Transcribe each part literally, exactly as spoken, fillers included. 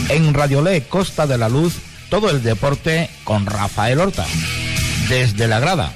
En Radiolé Costa de la Luz, todo el deporte con Rafael Horta. Desde la grada.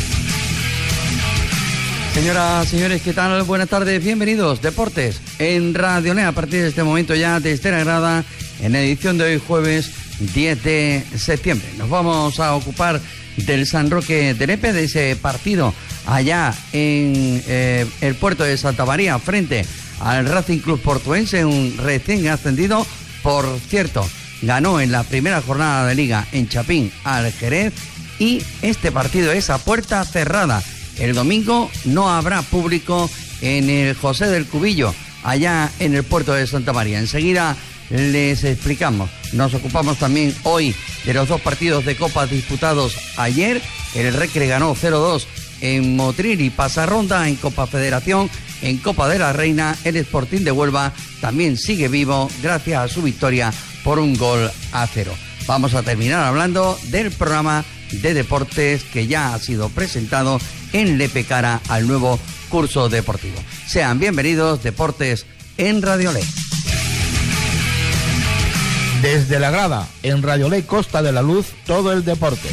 Señoras, señores, ¿qué tal? Buenas tardes, bienvenidos. Deportes en Radiolé a partir de este momento ya desde la grada, en la edición de hoy jueves diez de septiembre. Nos vamos a ocupar del San Roque de Lepe, de ese partido allá en eh, el puerto de Santa María frente al Racing Club Portuense, un recién ascendido. Por cierto, ganó en la primera jornada de Liga en Chapín al Jerez y este partido es a puerta cerrada. El domingo no habrá público en el José del Cubillo, allá en el puerto de Santa María. Enseguida les explicamos. Nos ocupamos también hoy de los dos partidos de Copa disputados ayer. El Recre ganó cero dos en Motril y pasa ronda. En Copa Federación, en Copa de la Reina, el Sporting de Huelva también sigue vivo gracias a su victoria por un gol a cero. Vamos a terminar hablando del programa de deportes que ya ha sido presentado en Lepe cara al nuevo curso deportivo. Sean bienvenidos, Deportes en Radiolé. Desde la grada, en Radiolé Costa de la Luz, todo el deporte.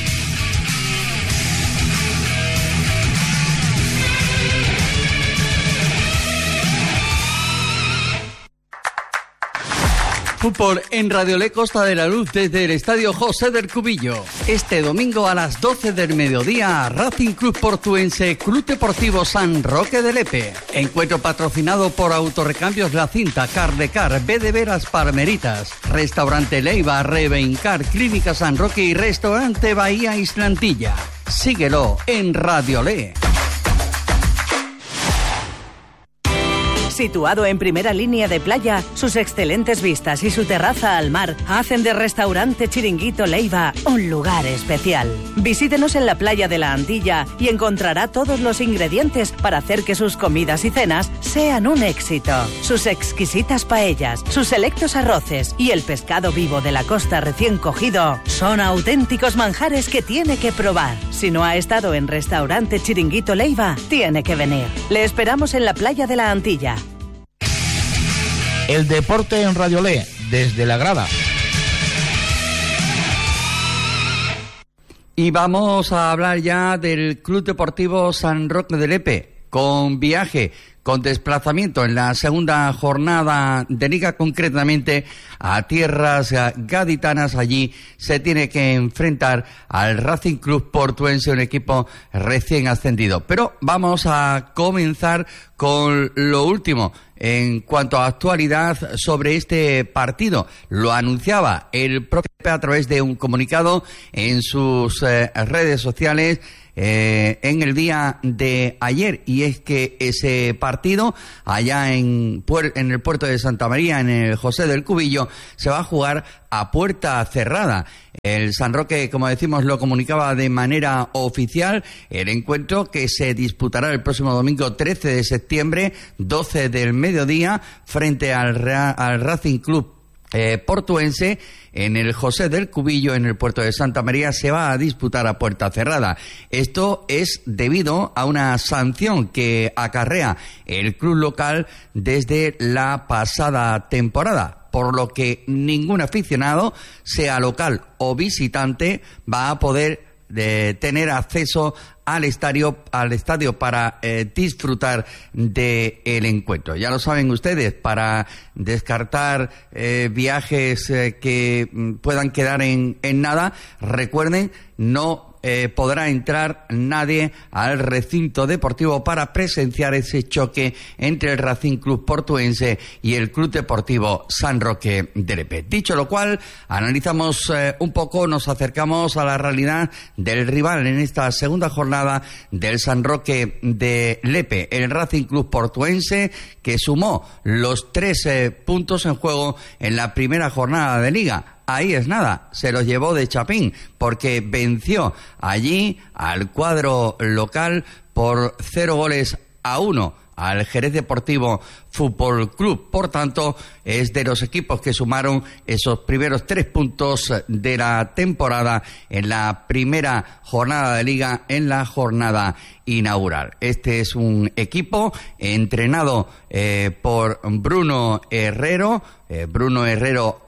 Fútbol en Radiolé Costa de la Luz desde el Estadio José del Cubillo. Este domingo a las doce del mediodía, Racing Club Portuense, Club Deportivo San Roque de Lepe. Encuentro patrocinado por Autorecambios La Cinta, Cardecar, B de Veras Palmeritas, Restaurante Leiva, Revencar, Clínica San Roque y Restaurante Bahía Islantilla. Síguelo en Radiolé. Situado en primera línea de playa, sus excelentes vistas y su terraza al mar hacen de Restaurante Chiringuito Leiva un lugar especial. Visítenos en la playa de la Antilla y encontrará todos los ingredientes para hacer que sus comidas y cenas sean un éxito. Sus exquisitas paellas, sus selectos arroces y el pescado vivo de la costa recién cogido son auténticos manjares que tiene que probar. Si no ha estado en Restaurante Chiringuito Leiva, tiene que venir. Le esperamos en la playa de la Antilla. El deporte en Radiolé, desde la grada. Y vamos a hablar ya del Club Deportivo San Roque de Lepe, con viaje, con desplazamiento en la segunda jornada de Liga, concretamente a tierras gaditanas. Allí se tiene que enfrentar al Racing Club Portuense, un equipo recién ascendido. Pero vamos a comenzar con lo último en cuanto a actualidad sobre este partido. Lo anunciaba el propio a través de un comunicado en sus eh, redes sociales Eh, en el día de ayer, y es que ese partido allá en, en el puerto de Santa María, en el José del Cubillo, se va a jugar a puerta cerrada. El San Roque, como decimos, lo comunicaba de manera oficial. El encuentro, que se disputará el próximo domingo trece de septiembre, doce del mediodía, frente al, Real, al Racing Club Eh, Portuense, en el José del Cubillo, en el puerto de Santa María, se va a disputar a puerta cerrada. Esto es debido a una sanción que acarrea el club local desde la pasada temporada, por lo que ningún aficionado, sea local o visitante, va a poder de tener acceso al estadio, al estadio para eh, disfrutar de el encuentro. Ya lo saben ustedes, para descartar eh, viajes eh, que puedan quedar en, en nada, recuerden, no Eh, podrá entrar nadie al recinto deportivo para presenciar ese choque entre el Racing Club Portuense y el Club Deportivo San Roque de Lepe. Dicho lo cual, analizamos eh, un poco, nos acercamos a la realidad del rival en esta segunda jornada del San Roque de Lepe, el Racing Club Portuense, que sumó los tres eh, puntos en juego en la primera jornada de Liga. Ahí es nada, se los llevó de chapín, porque venció allí al cuadro local por cero goles a uno al Jerez Deportivo Fútbol Club. Por tanto, es de los equipos que sumaron esos primeros tres puntos de la temporada en la primera jornada de Liga, en la jornada inaugural. Este es un equipo entrenado eh, por Bruno Herrero, eh, Bruno Herrero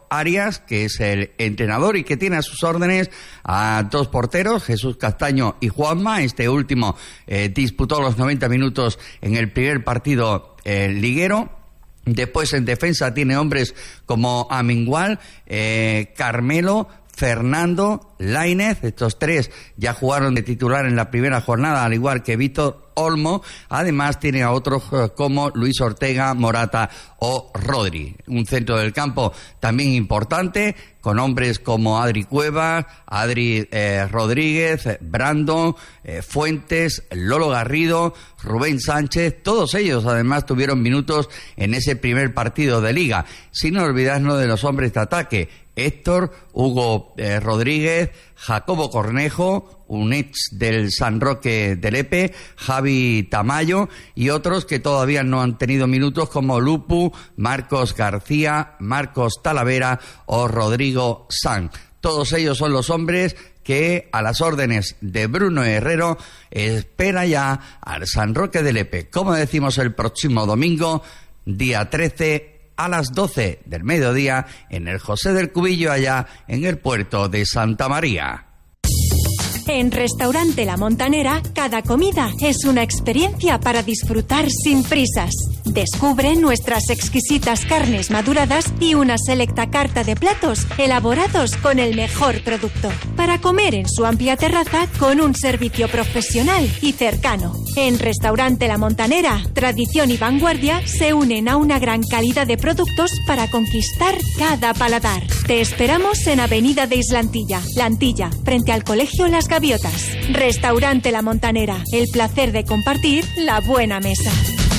Arias, que es el entrenador y que tiene a sus órdenes a dos porteros, Jesús Castaño y Juanma. Este último eh, disputó los noventa minutos en el primer partido eh, liguero. Después en defensa tiene hombres como Amengual, eh, Carmelo, Fernando, Lainez. Estos tres ya jugaron de titular en la primera jornada, al igual que Víctor Olmo. Además tiene a otros como Luis Ortega, Morata o Rodri. Un centro del campo también importante, con hombres como Adri Cuevas, Adri eh, Rodríguez, Brandon, eh, Fuentes, Lolo Garrido, Rubén Sánchez. Todos ellos además tuvieron minutos en ese primer partido de Liga. Sin olvidarnos de los hombres de ataque: Héctor, Hugo eh, Rodríguez, Jacobo Cornejo, un ex del San Roque de Lepe, Javi Tamayo y otros que todavía no han tenido minutos como Lupu, Marcos García, Marcos Talavera o Rodrigo San. Todos ellos son los hombres que, a las órdenes de Bruno Herrero, espera ya al San Roque de Lepe, como decimos, el próximo domingo, día trece, a las doce del mediodía, en el José del Cubillo, allá en el puerto de Santa María. En Restaurante La Montanera, cada comida es una experiencia para disfrutar sin prisas. Descubre nuestras exquisitas carnes maduradas y una selecta carta de platos elaborados con el mejor producto, para comer en su amplia terraza con un servicio profesional y cercano. En Restaurante La Montanera, tradición y vanguardia se unen a una gran calidad de productos para conquistar cada paladar. Te esperamos en Avenida de Islantilla, La Antilla, frente al Colegio Las Gaviotas. Restaurante La Montanera, el placer de compartir la buena mesa.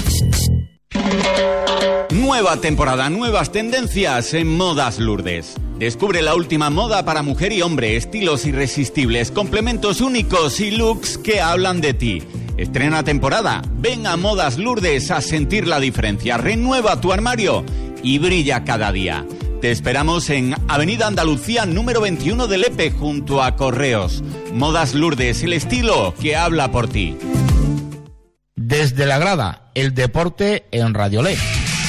Nueva temporada, nuevas tendencias en Modas Lourdes. Descubre la última moda para mujer y hombre, estilos irresistibles, complementos únicos y looks que hablan de ti. Estrena temporada, ven a Modas Lourdes a sentir la diferencia, renueva tu armario y brilla cada día. Te esperamos en Avenida Andalucía número veintiuno de Lepe, junto a Correos. Modas Lourdes, el estilo que habla por ti. Desde la grada, el deporte en Radio Ley.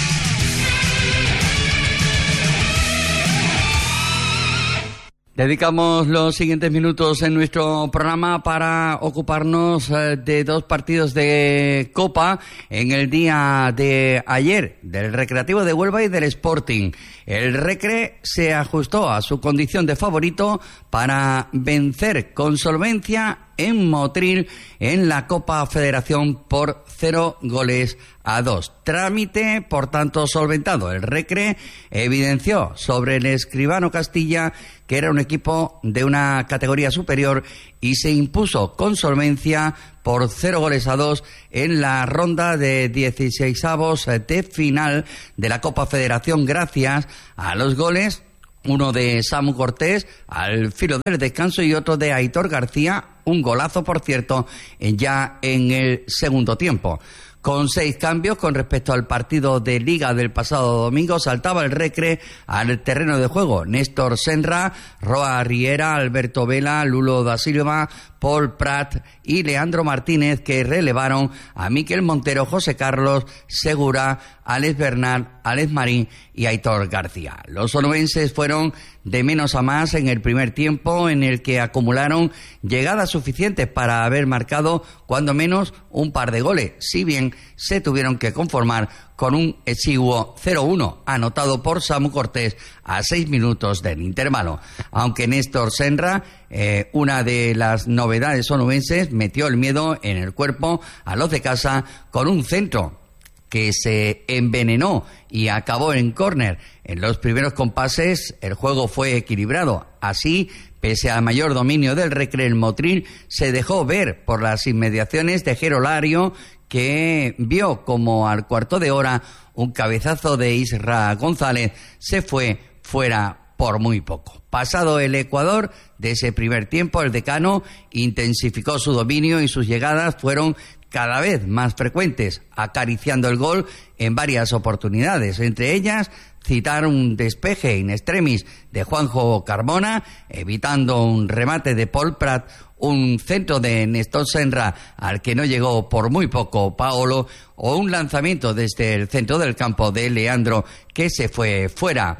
Dedicamos los siguientes minutos en nuestro programa para ocuparnos de dos partidos de Copa en el día de ayer, del Recreativo de Huelva y del Sporting. El Recre se ajustó a su condición de favorito para vencer con solvencia en Motril en la Copa Federación por cero goles a dos. Trámite, por tanto, solventado. El Recre evidenció sobre el Escribano Castilla que era un equipo de una categoría superior y se impuso con solvencia por cero goles a dos en la ronda de dieciseisavos de final de la Copa Federación, gracias a los goles, uno de Samu Cortés al filo del descanso y otro de Aitor García, un golazo, por cierto, ya en el segundo tiempo. Con seis cambios con respecto al partido de Liga del pasado domingo, saltaba el Recre al terreno de juego. Néstor Senra, Roa Riera, Alberto Vela, Lulo da Silva, Paul Prat y Leandro Martínez, que relevaron a Miquel Montero, José Carlos Segura, Alex Bernard, Alex Marín y Aitor García. Los onubenses fueron de menos a más en el primer tiempo, en el que acumularon llegadas suficientes para haber marcado cuando menos un par de goles, si bien se tuvieron que conformar con un exiguo cero uno anotado por Samu Cortés a seis minutos del intervalo. Aunque Néstor Senra, eh, una de las novedades onubenses, metió el miedo en el cuerpo a los de casa con un centro que se envenenó y acabó en córner. En los primeros compases el juego fue equilibrado. Así, pese al mayor dominio del Recre, el Motril se dejó ver por las inmediaciones de Gerolario, que vio como al cuarto de hora un cabezazo de Isra González se fue fuera por muy poco. Pasado el Ecuador de ese primer tiempo, el decano intensificó su dominio y sus llegadas fueron cada vez más frecuentes, acariciando el gol en varias oportunidades. Entre ellas, citar un despeje in extremis de Juanjo Carmona, evitando un remate de Paul Prat, un centro de Néstor Senra al que no llegó por muy poco Paolo, o un lanzamiento desde el centro del campo de Leandro que se fue fuera.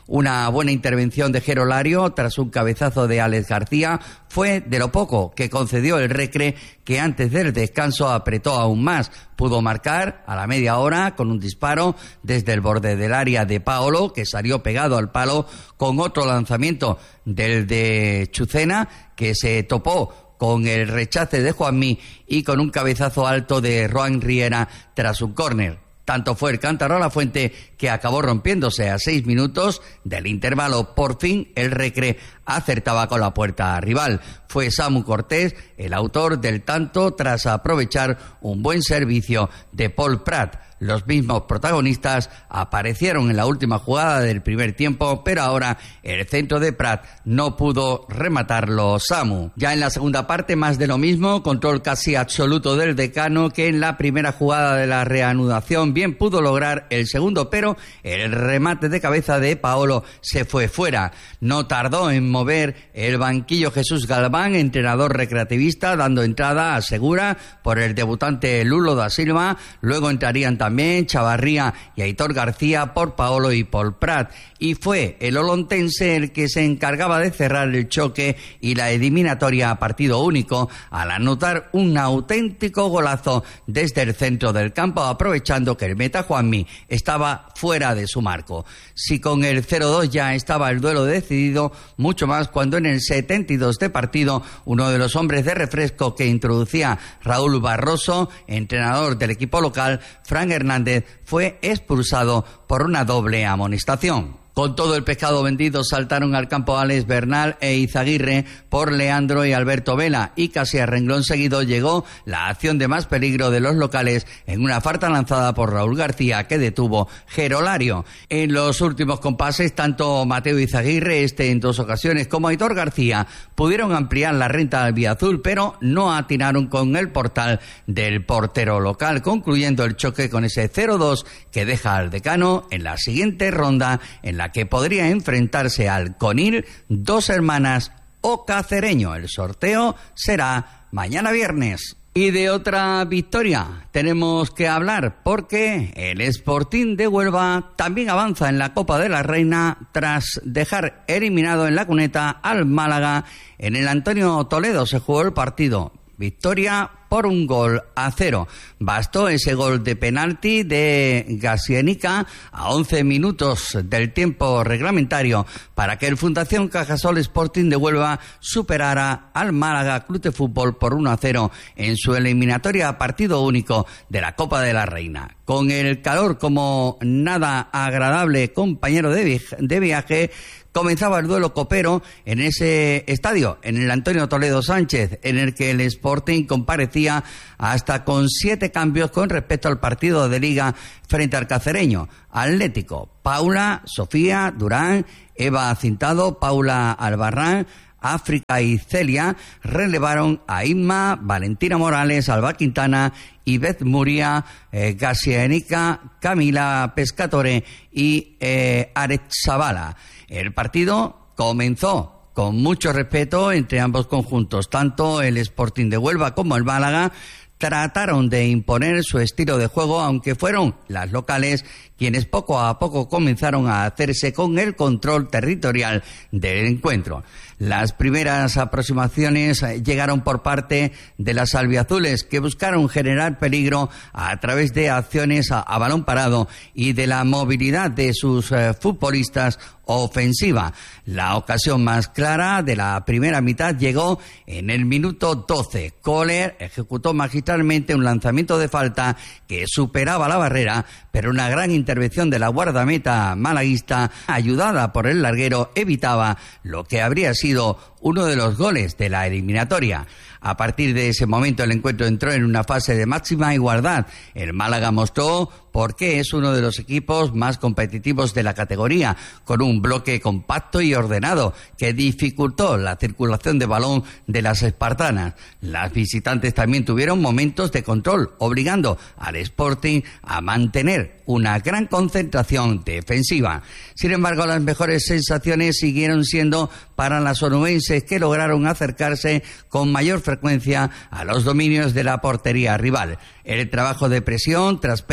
Una buena intervención de Gerolario tras un cabezazo de Alex García fue de lo poco que concedió el Recre, que antes del descanso apretó aún más. Pudo marcar a la media hora con un disparo desde el borde del área de Paolo, que salió pegado al palo, con otro lanzamiento del de Chucena, que se topó con el rechace de Juanmi, y con un cabezazo alto de Roan Riera tras un córner. Tanto fue el cántaro a la fuente que acabó rompiéndose a seis minutos del intervalo. Por fin el Recre acertaba con la puerta rival. Fue Samu Cortés el autor del tanto tras aprovechar un buen servicio de Paul Prat. Los mismos protagonistas aparecieron en la última jugada del primer tiempo, pero ahora el centro de Prat no pudo rematarlo Samu. Ya en la segunda parte, más de lo mismo, control casi absoluto del Decano, que en la primera jugada de la reanudación bien pudo lograr el segundo, pero el remate de cabeza de Paolo se fue fuera. No tardó en mover el banquillo Jesús Galván, entrenador recreativista, dando entrada a Segura por el debutante Lulo da Silva. Luego entrarían también También Chavarría y Aitor García por Paolo y Paul Prat, y fue el olontense el que se encargaba de cerrar el choque y la eliminatoria a partido único al anotar un auténtico golazo desde el centro del campo, aprovechando que el meta Juanmi estaba fuera de su marco. Si con el cero dos ya estaba el duelo decidido, mucho más cuando en el setenta y dos de partido uno de los hombres de refresco que introducía Raúl Barroso, entrenador del equipo local, Fran Hernández, fue expulsado por una doble amonestación. Con todo el pescado vendido, saltaron al campo Alex Bernal e Izaguirre por Leandro y Alberto Vela, y casi a renglón seguido llegó la acción de más peligro de los locales en una falta lanzada por Raúl García que detuvo Gerolario. En los últimos compases, tanto Mateo Izaguirre, este en dos ocasiones, como Aitor García pudieron ampliar la renta albiazul, pero no atinaron con el portal del portero local, concluyendo el choque con ese cero dos que deja al Decano en la siguiente ronda, en la que podría enfrentarse al Conil, Dos Hermanas o Cacereño. El sorteo será mañana viernes. Y de otra victoria tenemos que hablar, porque el Sporting de Huelva también avanza en la Copa de la Reina tras dejar eliminado en la cuneta al Málaga. En el Antonio Toledo se jugó el partido. Victoria por un gol a cero. Bastó ese gol de penalti de Gasienica a once minutos del tiempo reglamentario para que el Fundación Cajasol Sporting de Huelva superara al Málaga Club de Fútbol por uno a cero en su eliminatoria a partido único de la Copa de la Reina. Con el calor como nada agradable compañero de, vi- de viaje, comenzaba el duelo copero en ese estadio, en el Antonio Toledo Sánchez, en el que el Sporting comparecía hasta con siete cambios con respecto al partido de Liga frente al Cacereño. Atlético: Paula, Sofía, Durán, Eva Cintado, Paula Albarrán, África y Celia relevaron a Inma, Valentina Morales, Alba Quintana, Ivette Muria, eh, Gasienica, Camila Pescatore y eh, Arezabala. El partido comenzó con mucho respeto entre ambos conjuntos. Tanto el Sporting de Huelva como el Málaga trataron de imponer su estilo de juego, aunque fueron las locales quienes poco a poco comenzaron a hacerse con el control territorial del encuentro. Las primeras aproximaciones llegaron por parte de las albiazules, que buscaron generar peligro a través de acciones a, a balón parado y de la movilidad de sus eh, futbolistas ofensiva. La ocasión más clara de la primera mitad llegó en el minuto doce. Kohler ejecutó magistralmente un lanzamiento de falta que superaba la barrera, pero una gran intervención de la guardameta malaguista, ayudada por el larguero, evitaba lo que habría sido uno de los goles de la eliminatoria. A partir de ese momento el encuentro entró en una fase de máxima igualdad. El Málaga mostró por qué es uno de los equipos más competitivos de la categoría, con un bloque compacto y ordenado que dificultó la circulación de balón de las espartanas. Las visitantes también tuvieron momentos de control, obligando al Sporting a mantener una gran concentración defensiva. Sin embargo, las mejores sensaciones siguieron siendo para las onubenses, que lograron acercarse con mayor frecuencia a los dominios de la portería rival. El trabajo de presión tras pérdida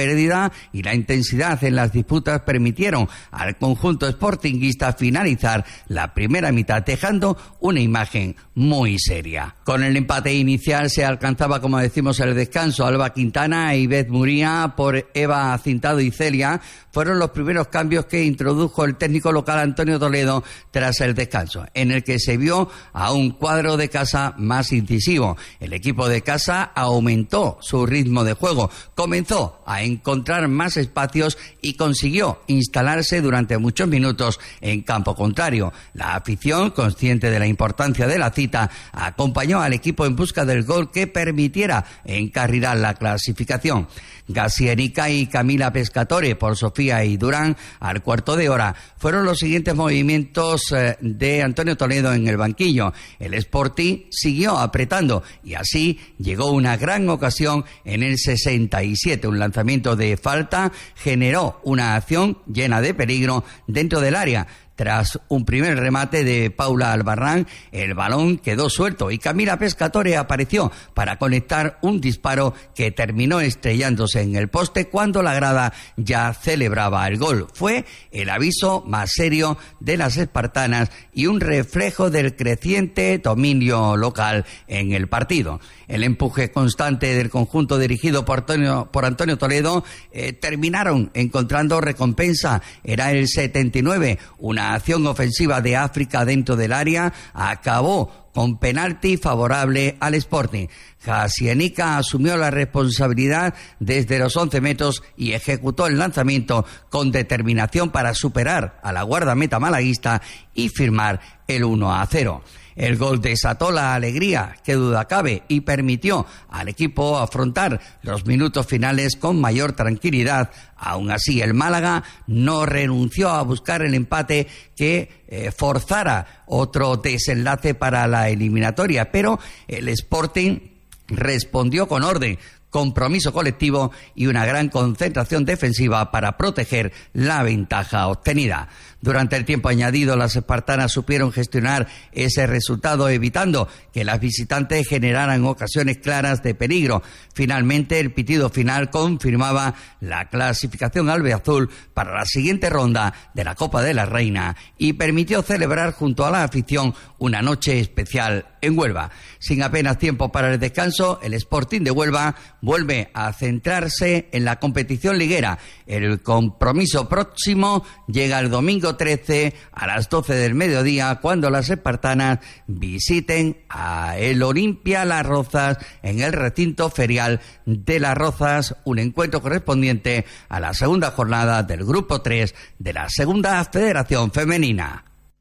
calma y la intensidad en las disputas permitieron al conjunto sportinguista finalizar la primera mitad, dejando una imagen muy seria. Con el empate inicial se alcanzaba, como decimos, el descanso. Alba Quintana e Ivette Muría por Eva Cintado y Celia fueron los primeros cambios que introdujo el técnico local Antonio Toledo tras el descanso, en el que se vio a un cuadro de casa más incisivo. El equipo de casa aumentó su ritmo de juego, comenzó a encontrar más espacios y consiguió instalarse durante muchos minutos en campo contrario. La afición, consciente de la importancia de la cita, acompañó al equipo en busca del gol que permitiera encarrilar la clasificación. Gasienica y Camila Pescatore por Sofía y Durán al cuarto de hora fueron los siguientes movimientos de Antonio Toledo en el banquillo. El Sporting siguió apretando y así llegó una gran ocasión en el sesenta y siete. Un lanzamiento de falta generó una acción llena de peligro dentro del área. Tras un primer remate de Paula Albarrán, el balón quedó suelto y Camila Pescatore apareció para conectar un disparo que terminó estrellándose en el poste cuando la grada ya celebraba el gol. Fue el aviso más serio de las espartanas y un reflejo del creciente dominio local en el partido. El empuje constante del conjunto dirigido por Antonio, por Antonio Toledo eh, terminaron encontrando recompensa. Era el setenta y nueve, una acción ofensiva de África dentro del área acabó con penalti favorable al Sporting. Jasienica asumió la responsabilidad desde los once metros y ejecutó el lanzamiento con determinación para superar a la guardameta malaguista y firmar el uno a cero. El gol desató la alegría, que duda cabe, y permitió al equipo afrontar los minutos finales con mayor tranquilidad. Aún así, el Málaga no renunció a buscar el empate que eh, forzara otro desenlace para la eliminatoria, pero el Sporting respondió con orden, compromiso colectivo y una gran concentración defensiva para proteger la ventaja obtenida. Durante el tiempo añadido, las espartanas supieron gestionar ese resultado, evitando que las visitantes generaran ocasiones claras de peligro. Finalmente, el pitido final confirmaba la clasificación albiazul para la siguiente ronda de la Copa de la Reina y permitió celebrar junto a la afición una noche especial en Huelva. Sin apenas tiempo para el descanso, el Sporting de Huelva vuelve a centrarse en la competición liguera. El compromiso próximo llega el domingo trece a las doce del mediodía, cuando las espartanas visiten a el Olimpia Las Rozas en el recinto ferial de Las Rozas, un encuentro correspondiente a la segunda jornada del grupo tres de la Segunda Federación Femenina.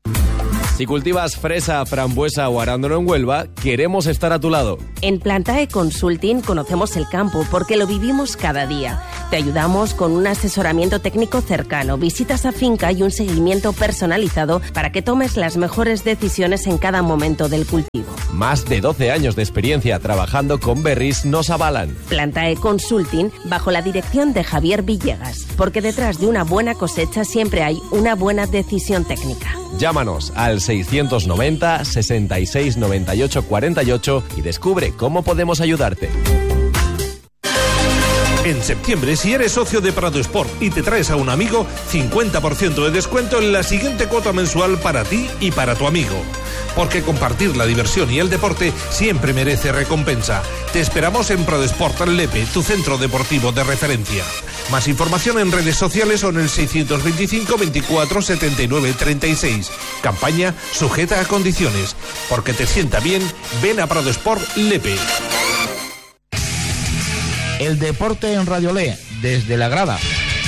Si cultivas fresa, frambuesa o arándano en Huelva, queremos estar a tu lado. En Plantae Consulting conocemos el campo porque lo vivimos cada día. Te ayudamos con un asesoramiento técnico cercano, visitas a finca y un seguimiento personalizado para que tomes las mejores decisiones en cada momento del cultivo. Más de doce años de experiencia trabajando con berries nos avalan. Plantae Consulting bajo la dirección de Javier Villegas, porque detrás de una buena cosecha siempre hay una buena decisión técnica. Llámanos al seiscientos noventa, sesenta y seis, noventa y ocho, cuarenta y ocho y descubre cómo podemos ayudarte. En septiembre, si eres socio de Prado Sport y te traes a un amigo, cincuenta por ciento de descuento en la siguiente cuota mensual para ti y para tu amigo. Porque compartir la diversión y el deporte siempre merece recompensa. Te esperamos en Prado Sport Lepe, tu centro deportivo de referencia. Más información en redes sociales o en el seiscientos veinticinco, veinticuatro, setenta y nueve, treinta y seis. Campaña sujeta a condiciones. Porque te sienta bien, ven a Prado Sport Lepe. El deporte en Radio Le, desde la grada.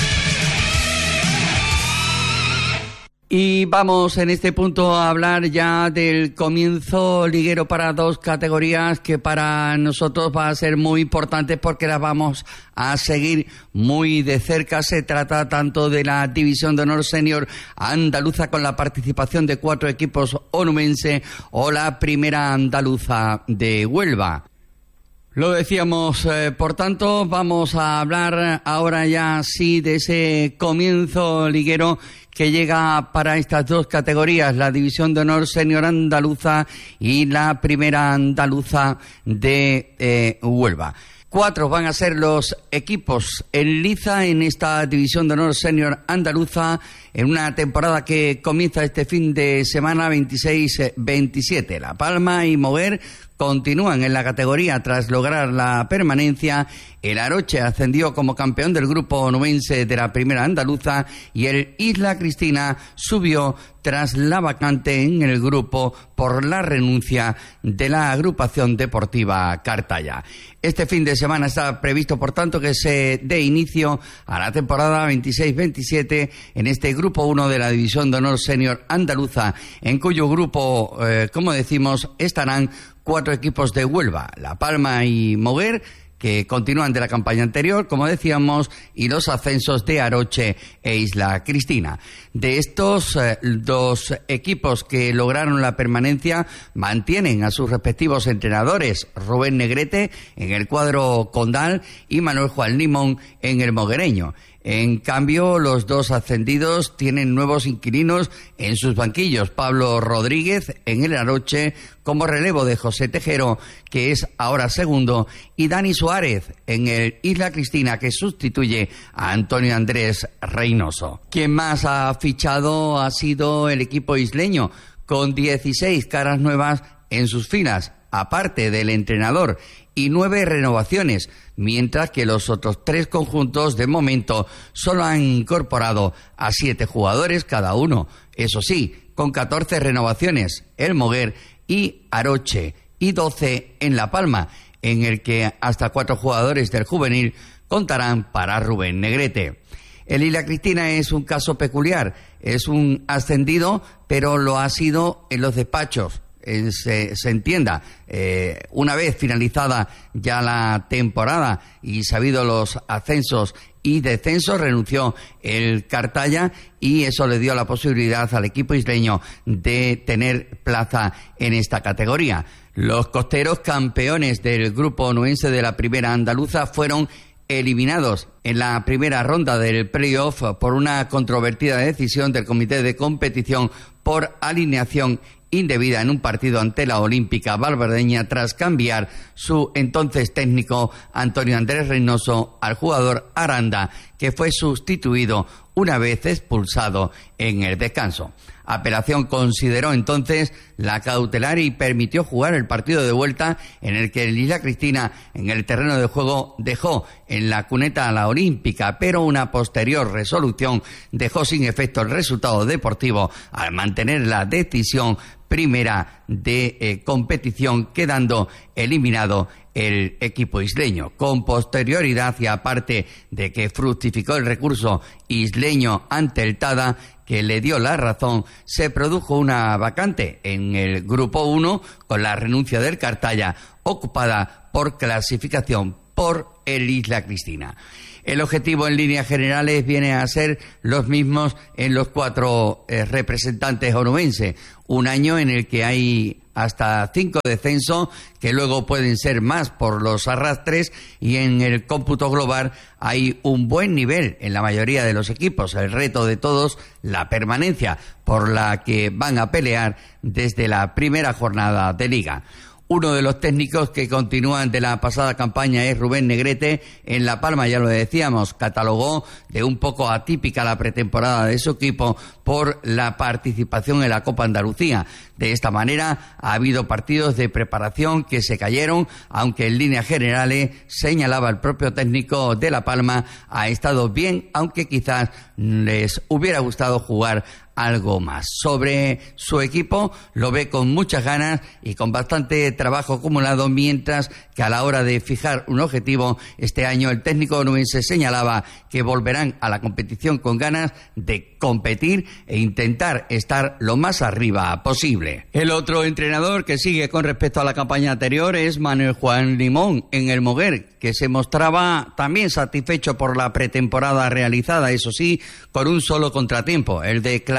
Y vamos en este punto a hablar ya del comienzo liguero para dos categorías que para nosotros va a ser muy importante porque las vamos a seguir muy de cerca. Se trata tanto de la División de Honor Senior Andaluza con la participación de cuatro equipos onumense o la Primera Andaluza de Huelva. Lo decíamos, eh, por tanto, vamos a hablar ahora ya sí de ese comienzo liguero que llega para estas dos categorías, la División de Honor Senior Andaluza y la Primera Andaluza de eh, Huelva. Cuatro van a ser los equipos en liza en esta División de Honor Senior Andaluza en una temporada que comienza este fin de semana veintiséis veintisiete. La Palma y Moguer continúan en la categoría tras lograr la permanencia. El Aroche ascendió como campeón del grupo onubense de la primera andaluza y el Isla Cristina subió tras la vacante en el grupo por la renuncia de la agrupación deportiva Cartaya. Este fin de semana está previsto, por tanto, que se dé inicio a la temporada veintiséis veintisiete en este grupo uno de la División de Honor Senior Andaluza, en cuyo grupo, eh, como decimos, estarán cuatro equipos de Huelva, La Palma y Moguer, que continúan de la campaña anterior, como decíamos, y los ascensos de Aroche e Isla Cristina. De estos eh, dos equipos que lograron la permanencia, mantienen a sus respectivos entrenadores, Rubén Negrete en el cuadro condal y Manuel Juan Limón en el moguereño. En cambio, los dos ascendidos tienen nuevos inquilinos en sus banquillos. Pablo Rodríguez en el Aroche como relevo de José Tejero, que es ahora segundo, y Dani Suárez en el Isla Cristina, que sustituye a Antonio Andrés Reynoso. Quien más ha fichado ha sido el equipo isleño, con dieciséis caras nuevas en sus filas, aparte del entrenador, y nueve renovaciones, mientras que los otros tres conjuntos de momento solo han incorporado a siete jugadores cada uno, eso sí, con catorce renovaciones, el Moguer y Aroche, y doce en La Palma, en el que hasta cuatro jugadores del juvenil contarán para Rubén Negrete. El Isla Cristina es un caso peculiar, es un ascendido, pero lo ha sido en los despachos. Se, se entienda, eh, una vez finalizada ya la temporada y sabido los ascensos y descensos, renunció el Cartaya y eso le dio la posibilidad al equipo isleño de tener plaza en esta categoría. Los costeros, campeones del grupo onubense de la primera andaluza, fueron eliminados en la primera ronda del playoff por una controvertida decisión del comité de competición por alineación indebida en un partido ante la Olímpica Valverdeña, tras cambiar su entonces técnico Antonio Andrés Reynoso al jugador Aranda, que fue sustituido una vez expulsado en el descanso. Apelación consideró entonces la cautelar y permitió jugar el partido de vuelta, en el que el Isla Cristina en el terreno de juego dejó en la cuneta a la Olímpica, pero una posterior resolución dejó sin efecto el resultado deportivo al mantener la decisión primera de eh, competición, quedando eliminado el equipo isleño. Con posterioridad, y aparte de que fructificó el recurso isleño ante el Tada, que le dio la razón, se produjo una vacante en el grupo uno con la renuncia del Cartaya, ocupada por clasificación por el Isla Cristina. El objetivo en líneas generales viene a ser los mismos en los cuatro eh, representantes onubenses. Un año en el que hay hasta cinco descensos, que luego pueden ser más por los arrastres, y en el cómputo global hay un buen nivel en la mayoría de los equipos. El reto de todos, la permanencia, por la que van a pelear desde la primera jornada de liga. Uno de los técnicos que continúan de la pasada campaña es Rubén Negrete. En La Palma, ya lo decíamos, catalogó de un poco atípica la pretemporada de su equipo por la participación en la Copa Andalucía. De esta manera ha habido partidos de preparación que se cayeron, aunque en líneas generales, señalaba el propio técnico de La Palma, ha estado bien, aunque quizás les hubiera gustado jugar algo más. Sobre su equipo, lo ve con muchas ganas y con bastante trabajo acumulado, mientras que a la hora de fijar un objetivo este año, el técnico onubense señalaba que volverán a la competición con ganas de competir e intentar estar lo más arriba posible. El otro entrenador que sigue con respecto a la campaña anterior es Manuel Juan Limón en el Moguer, que se mostraba también satisfecho por la pretemporada realizada, eso sí, con un solo contratiempo, el de Claver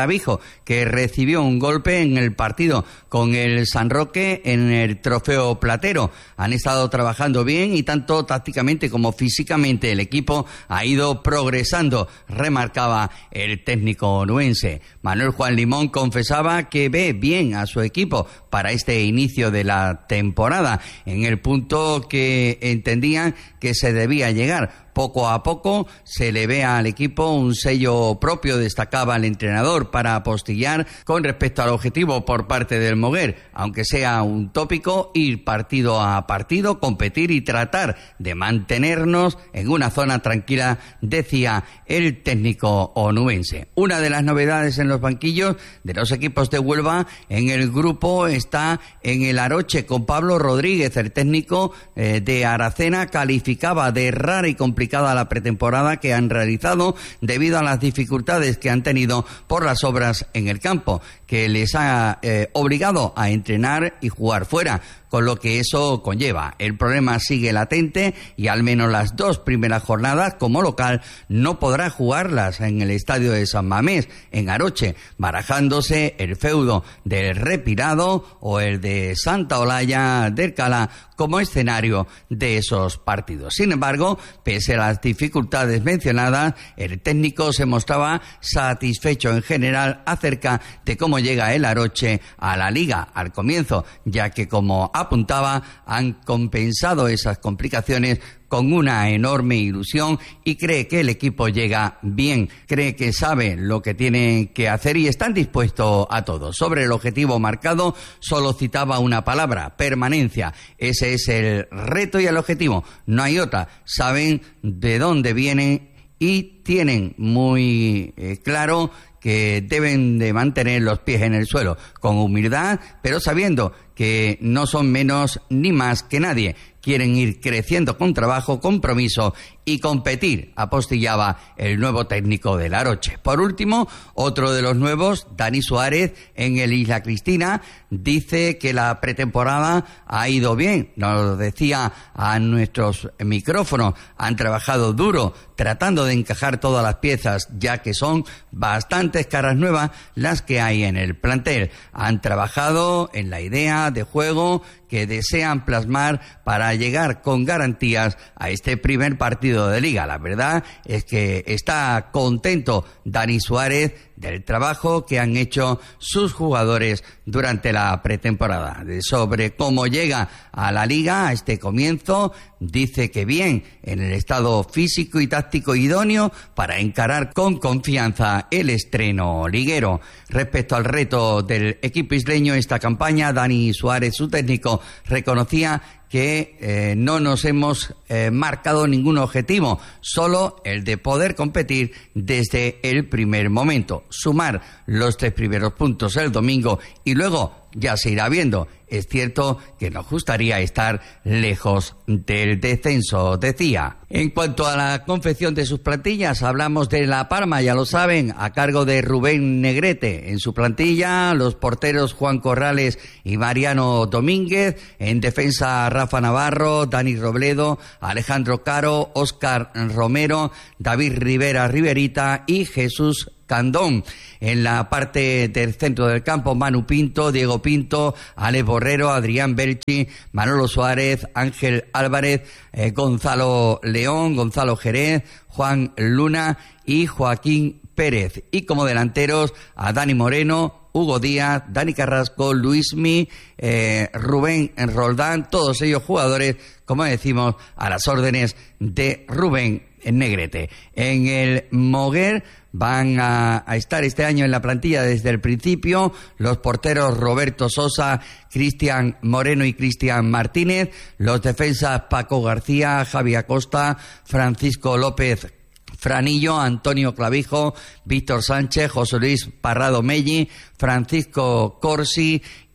Clavijo, que recibió un golpe en el partido con el San Roque en el Trofeo Platero. Han estado trabajando bien y tanto tácticamente como físicamente el equipo ha ido progresando, remarcaba el técnico onubense. Manuel Juan Limón confesaba que ve bien a su equipo para este inicio de la temporada, en el punto que entendían que se debía llegar. Poco a poco se le ve al equipo un sello propio, destacaba el entrenador, para apostillar con respecto al objetivo por parte del Moguer, aunque sea un tópico, ir partido a partido, competir y tratar de mantenernos en una zona tranquila, decía el técnico onubense. Una de las novedades en los banquillos de los equipos de Huelva en el grupo está en el Aroche, con Pablo Rodríguez. El técnico eh, de Aracena calificaba de rara y complicada la pretemporada que han realizado debido a las dificultades que han tenido por las obras en el campo, que les ha eh, obligado a entrenar y jugar fuera, con lo que eso conlleva. El problema sigue latente y al menos las dos primeras jornadas como local no podrá jugarlas en el estadio de San Mamés, en Aroche, barajándose el feudo del Repirado o el de Santa Olalla del Cala como escenario de esos partidos. Sin embargo, pese a las dificultades mencionadas, el técnico se mostraba satisfecho en general acerca de cómo llega el Aroche a la Liga al comienzo, ya que, como apuntaba, han compensado esas complicaciones con una enorme ilusión y cree que el equipo llega bien, cree que sabe lo que tiene que hacer y están dispuestos a todo. Sobre el objetivo marcado, solo citaba una palabra: permanencia. Ese es el reto y el objetivo, no hay otra. Saben de dónde vienen y tienen muy eh, claro que deben de mantener los pies en el suelo, con humildad, pero sabiendo que no son menos ni más que nadie. Quieren ir creciendo con trabajo, compromiso y competir, apostillaba el nuevo técnico del Aroche. Por último, otro de los nuevos, Dani Suárez, en el Isla Cristina, dice que la pretemporada ha ido bien. Nos lo decía a nuestros micrófonos. Han trabajado duro, tratando de encajar todas las piezas, ya que son bastantes caras nuevas las que hay en el plantel. Han trabajado en la idea de juego que desean plasmar para llegar con garantías a este primer partido de Liga. La verdad es que está contento Dani Suárez del trabajo que han hecho sus jugadores durante la pretemporada. De sobre cómo llega a la Liga a este comienzo, dice que bien, en el estado físico y táctico idóneo para encarar con confianza el estreno liguero. Respecto al reto del equipo isleño esta campaña, Dani Suárez, su técnico, reconocía que eh, no nos hemos eh, marcado ningún objetivo, solo el de poder competir desde el primer momento, sumar los tres primeros puntos el domingo y luego ya se irá viendo. Es cierto que nos gustaría estar lejos del descenso, decía. En cuanto a la confección de sus plantillas, hablamos de La Palma, ya lo saben, a cargo de Rubén Negrete. En su plantilla, los porteros Juan Corrales y Mariano Domínguez. En defensa, Rafa Navarro, Dani Robledo, Alejandro Caro, Óscar Romero, David Rivera Riverita y Jesús Candón. En la parte del centro del campo, Manu Pinto, Diego Pinto, Alex Borrero, Adrián Belchi, Manolo Suárez, Ángel Álvarez, eh, Gonzalo León, Gonzalo Jerez, Juan Luna y Joaquín Pérez. Y como delanteros, a Dani Moreno, Hugo Díaz, Dani Carrasco, Luismi, eh, Rubén Roldán, todos ellos jugadores, como decimos, a las órdenes de Rubén Negrete. En el Moguer van a, a estar este año en la plantilla desde el principio los porteros Roberto Sosa, Cristian Moreno y Cristian Martínez, los defensas Paco García, Javi Acosta, Francisco López Franillo, Antonio Clavijo, Víctor Sánchez, José Luis Parrado Melli, Francisco Corsi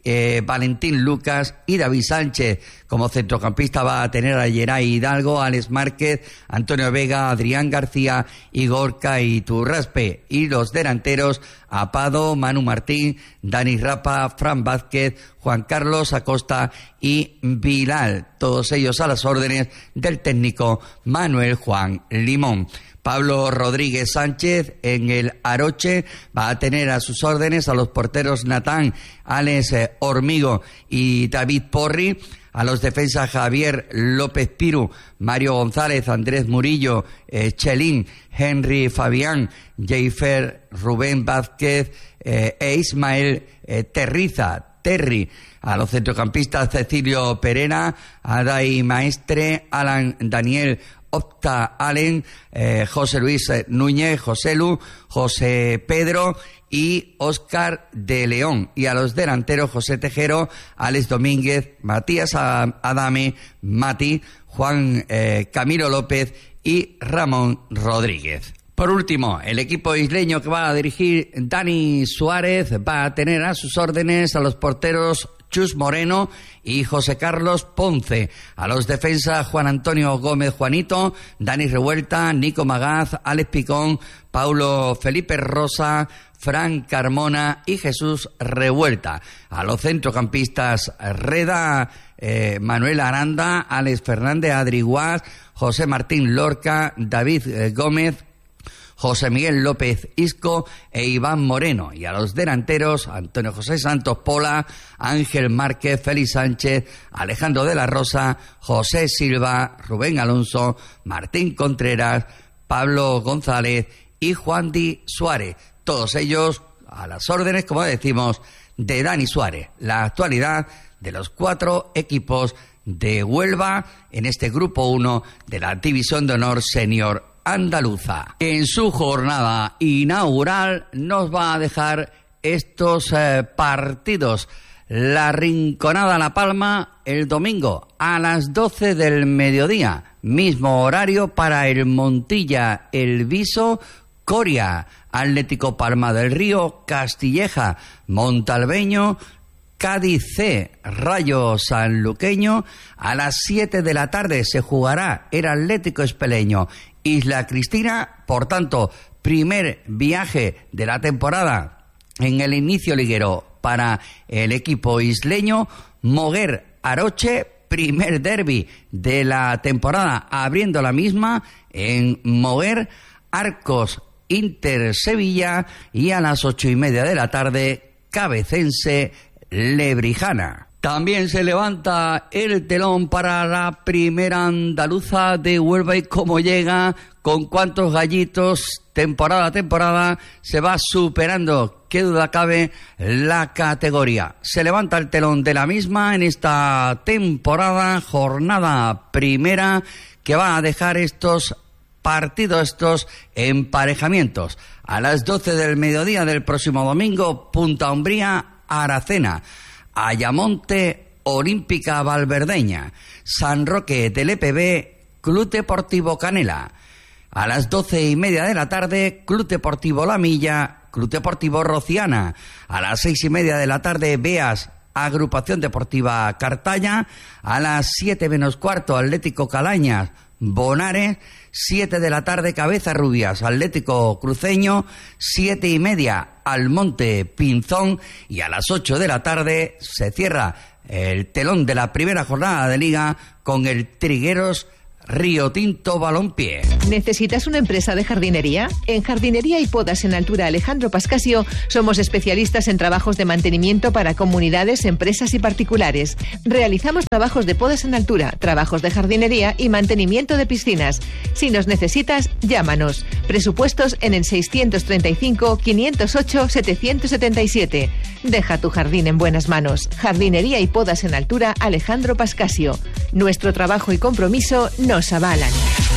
eh, Valentín Lucas y David Sánchez. Como centrocampista va a tener a Geray Hidalgo, Alex Márquez, Antonio Vega, Adrián García y Gorka Iturraspe. Y los delanteros, Apado, Manu Martín, Dani Rapa, Fran Vázquez, Juan Carlos Acosta y Bilal. Todos ellos a las órdenes del técnico Manuel Juan Limón. Pablo Rodríguez Sánchez en el Aroche va a tener a sus órdenes a los porteros Natán, Alex Hormigo y David Porri, a los defensas Javier López Piru, Mario González, Andrés Murillo, eh, Chelín, Henry Fabián, Jeifer, Rubén Vázquez eh, e Ismael eh, Terriza, Terry. A los centrocampistas Cecilio Perena, Adai Maestre, Alan Daniel Opta Allen, eh, José Luis Núñez, José Lu, José Pedro y Óscar de León. Y a los delanteros José Tejero, Alex Domínguez, Matías Adame, Mati, Juan eh, Camilo López y Ramón Rodríguez. Por último, el equipo isleño que va a dirigir Dani Suárez va a tener a sus órdenes a los porteros Chus Moreno y José Carlos Ponce. A los defensas Juan Antonio Gómez Juanito, Dani Revuelta, Nico Magaz, Alex Picón, Paulo Felipe Rosa, Fran Carmona y Jesús Revuelta. A los centrocampistas Reda, eh, Manuel Aranda, Alex Fernández, Adri Guas, José Martín Lorca, David eh, Gómez, José Miguel López Isco e Iván Moreno. Y a los delanteros, Antonio José Santos Pola, Ángel Márquez, Félix Sánchez, Alejandro de la Rosa, José Silva, Rubén Alonso, Martín Contreras, Pablo González y Juan Di Suárez. Todos ellos a las órdenes, como decimos, de Dani Suárez. La actualidad de los cuatro equipos de Huelva en este grupo uno de la División de Honor Senior andaluza. En su jornada inaugural nos va a dejar estos eh, partidos. La Rinconada La Palma el domingo a las doce del mediodía. Mismo horario para el Montilla El Viso, Coria, Atlético Palma del Río, Castilleja, Montalbeño, Cádiz C, Rayo Sanluqueño. A las siete de la tarde se jugará el Atlético Espeleño Isla Cristina. Por tanto, primer viaje de la temporada en el inicio liguero para el equipo isleño. Moguer Aroche, primer derbi de la temporada, abriendo la misma en Moguer. Arcos Inter Sevilla y a las ocho y media de la tarde Cabecense Lebrijana. También se levanta el telón para la primera andaluza de Huelva y cómo llega, con cuántos gallitos, temporada a temporada, se va superando, qué duda cabe, la categoría. Se levanta el telón de la misma en esta temporada, jornada primera, que va a dejar estos partidos, estos emparejamientos. A las doce del mediodía del próximo domingo, Punta Umbría, Aracena. Ayamonte, Olímpica Valverdeña. San Roque del E P B, Club Deportivo Canela. A las doce y media de la tarde, Club Deportivo La Milla, Club Deportivo Rociana. A las seis y media de la tarde, Beas, Agrupación Deportiva Cartaya. A las siete menos cuarto, Atlético Calañas, Bonares. Siete de la tarde, Cabeza Rubias, Atlético Cruceño. Siete y media, Almonte Pinzón. Y a las ocho de la tarde se cierra el telón de la primera jornada de Liga con el Trigueros Río Tinto Balompié. ¿Necesitas una empresa de jardinería? En Jardinería y Podas en Altura Alejandro Pascasio somos especialistas en trabajos de mantenimiento para comunidades, empresas y particulares. Realizamos trabajos de podas en altura, trabajos de jardinería y mantenimiento de piscinas. Si nos necesitas, llámanos. Presupuestos en el seiscientos treinta y cinco, quinientos ocho, setecientos setenta y siete. Deja tu jardín en buenas manos. Jardinería y Podas en Altura Alejandro Pascasio. Nuestro trabajo y compromiso no nos avalan.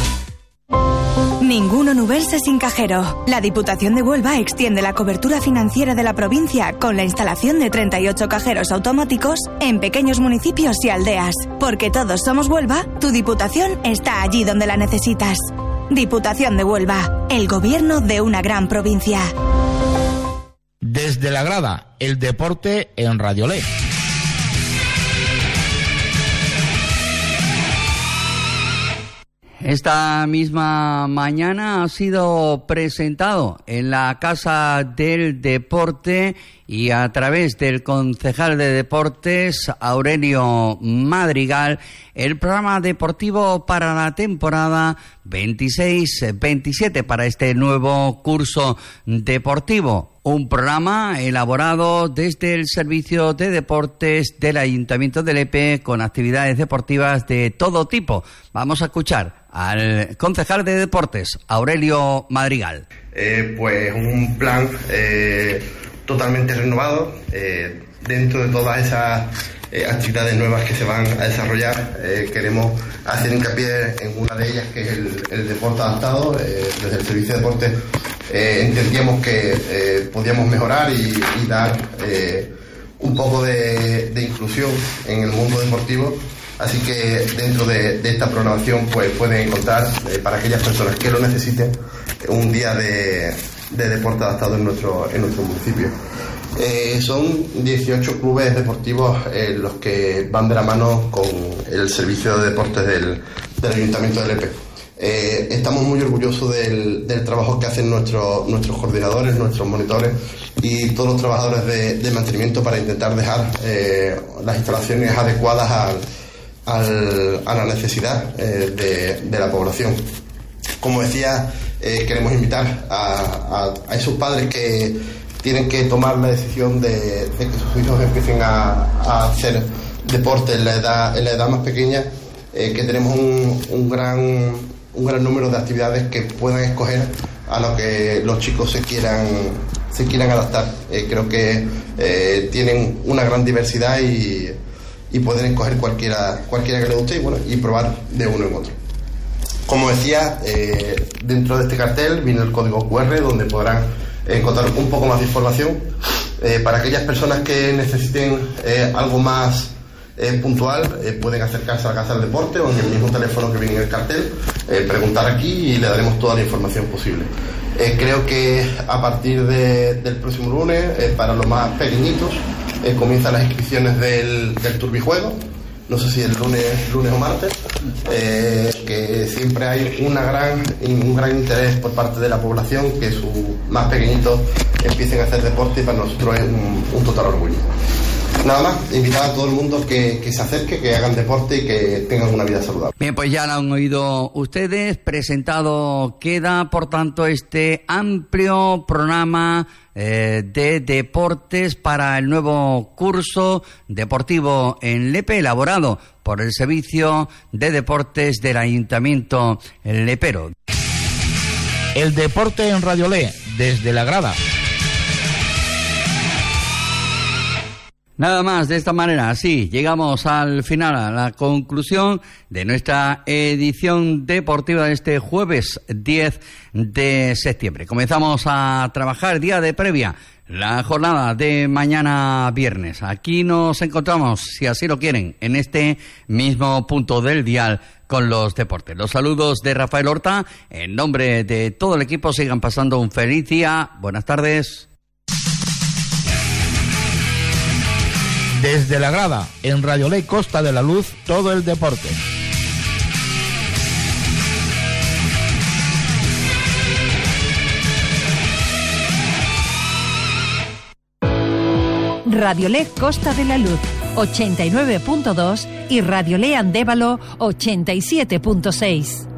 Ningún onubense sin cajero. La Diputación de Huelva extiende la cobertura financiera de la provincia con la instalación de treinta y ocho cajeros automáticos en pequeños municipios y aldeas. Porque todos somos Huelva, tu Diputación está allí donde la necesitas. Diputación de Huelva, el gobierno de una gran provincia. Desde la grada, el deporte en Radio Lé. Esta misma mañana ha sido presentado en la Casa del Deporte y a través del concejal de Deportes, Aurelio Madrigal, el programa deportivo para la temporada veintiséis veintisiete para este nuevo curso deportivo. Un programa elaborado desde el Servicio de Deportes del Ayuntamiento de Lepe con actividades deportivas de todo tipo. Vamos a escuchar al concejal de Deportes, Aurelio Madrigal. Eh, pues un plan eh, totalmente renovado eh, dentro de todas esas eh, actividades nuevas que se van a desarrollar. Eh, queremos hacer hincapié en una de ellas, que es el, el deporte adaptado. Eh, desde el Servicio de Deportes eh, entendíamos que eh, podíamos mejorar y, y dar eh, un poco de, de inclusión en el mundo deportivo. Así que dentro de, de esta programación pues pueden encontrar eh, para aquellas personas que lo necesiten un día de, de deporte adaptado en nuestro, en nuestro municipio. Eh, son dieciocho clubes deportivos eh, los que van de la mano con el Servicio de Deportes del, del Ayuntamiento de Lepe. Eh, estamos muy orgullosos del, del trabajo que hacen nuestros, nuestros coordinadores, nuestros monitores y todos los trabajadores de, de mantenimiento para intentar dejar eh, las instalaciones adecuadas al Al, a la necesidad eh, de, de la población. Como decía, eh, queremos invitar a, a, a esos padres que tienen que tomar la decisión de, de que sus hijos empiecen a, a hacer deporte en la edad, en la edad más pequeña, eh, que tenemos un, un, gran, un gran número de actividades que puedan escoger a lo que los chicos se quieran, se quieran adaptar. Eh, creo que eh, tienen una gran diversidad y y pueden escoger cualquiera cualquiera que les guste y bueno y probar de uno en otro. Como decía, eh, dentro de este cartel viene el código cu erre donde podrán encontrar un poco más de información eh, para aquellas personas que necesiten eh, algo más eh, puntual. Eh, pueden acercarse a la Casa del Deporte o en el mismo teléfono que viene en el cartel, eh, preguntar aquí y le daremos toda la información posible. Eh, creo que a partir de, del próximo lunes, eh, para los más pequeñitos, eh, comienzan las inscripciones del, del Turbijuego. No sé si el lunes, lunes o martes, eh, que siempre hay una gran, un gran interés por parte de la población que sus más pequeñitos empiecen a hacer deporte y para nosotros es un, un total orgullo. Nada más, invitar a todo el mundo que, que se acerque, que hagan deporte y que tengan una vida saludable. Bien, pues ya lo han oído ustedes. Presentado queda, por tanto, este amplio programa eh, de deportes para el nuevo curso deportivo en Lepe, elaborado por el Servicio de Deportes del Ayuntamiento Lepero. El deporte en Radio Le, desde la grada. Nada más, de esta manera, así llegamos al final, a la conclusión de nuestra edición deportiva de este jueves diez de septiembre. Comenzamos a trabajar día de previa, la jornada de mañana viernes. Aquí nos encontramos, si así lo quieren, en este mismo punto del dial con los deportes. Los saludos de Rafael Horta, en nombre de todo el equipo, sigan pasando un feliz día. Buenas tardes. Desde la grada, en Radio Ley Costa de la Luz, todo el deporte. Radio Ley Costa de la Luz, ochenta y nueve punto dos y Radio Ley Andévalo, ochenta y siete punto seis.